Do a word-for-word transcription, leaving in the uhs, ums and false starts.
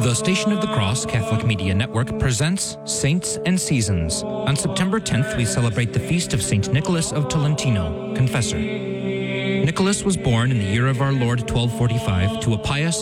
The Station of the Cross Catholic Media Network presents Saints and Seasons. On September tenth, we celebrate the feast of Saint Nicholas of Tolentino, Confessor. Nicholas was born in the year of our Lord twelve forty-five to a pious